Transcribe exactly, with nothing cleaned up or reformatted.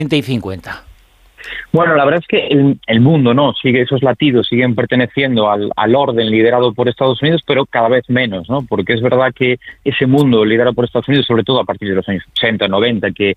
y cincuenta. Bueno, la verdad es que el, el mundo, ¿no? Sigue, esos latidos siguen perteneciendo al, al orden liderado por Estados Unidos, pero cada vez menos, ¿no? Porque es verdad que ese mundo liderado por Estados Unidos, sobre todo a partir de los años ochenta, noventa, que